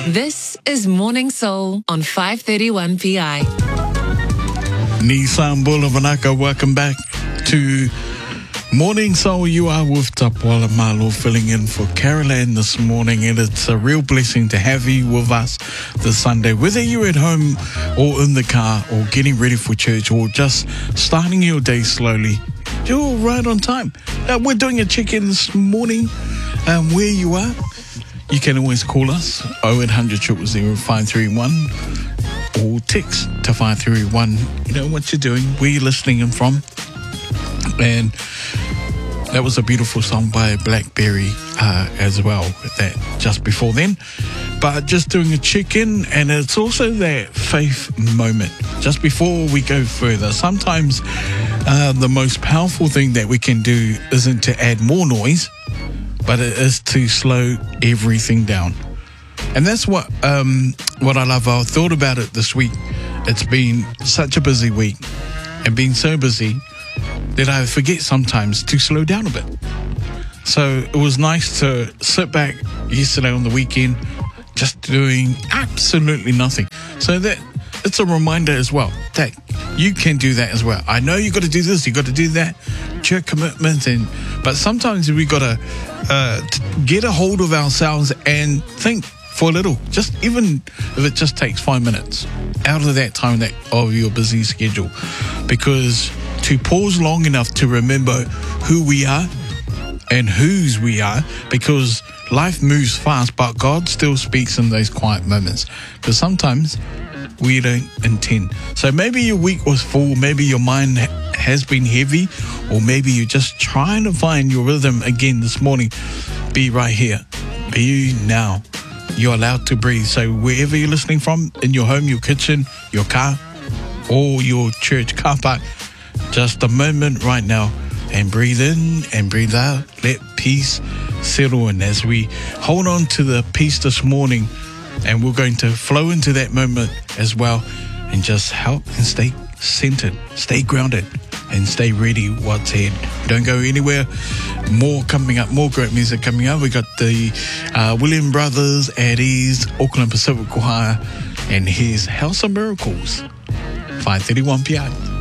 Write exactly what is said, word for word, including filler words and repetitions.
This is Morning Soul on five thirty-one P I. Nissan Bulavanaka, welcome back to Morning Soul. You are with Tapwala Malo filling in for Carol Ann this morning, and it's a real blessing to have you with us this Sunday. Whether you're at home or in the car or getting ready for church or just starting your day slowly, you're right on time. Uh, we're doing a check-in this morning um, where you are. You can always call us oh eight hundred, zero zero zero, five three one or text to five three one. You know what you're doing, where you're listening in from. And that was a beautiful song by Blackberry uh, as well, that just before then. But just doing a check-in, and it's also that faith moment. Just before we go further, sometimes uh, the most powerful thing that we can do isn't to add more noise, but it is to slow everything down. And that's what um, what I love. I thought about it this week. It's been such a busy week, and being so busy that I forget sometimes to slow down a bit. So it was nice to sit back yesterday on the weekend, just doing absolutely nothing. So that it's a reminder as well that you can do that as well. I know you got to do this, you got to do that, church commitments, and but sometimes we got to uh, get a hold of ourselves and think for a little, just even if it just takes five minutes out of that time that of your busy schedule, because to pause long enough to remember who we are and whose we are, because life moves fast, but God still speaks in those quiet moments, because sometimes we don't intend. So maybe your week was full, maybe your mind has been heavy, or maybe you're just trying to find your rhythm again this morning. Be right here. Be now. You're allowed to breathe. So wherever you're listening from, in your home, your kitchen, your car, or your church car park, just a moment right now, and breathe in and breathe out. Let peace settle in as we hold on to the peace this morning, and we're going to flow into that moment as well, and just help and stay centered, stay grounded, and stay ready what's ahead. Don't go anywhere. More coming up, more great music coming up. We got the uh, William Brothers at Ease, Auckland Pacific Choir, and here's House of Miracles, five thirty-one P M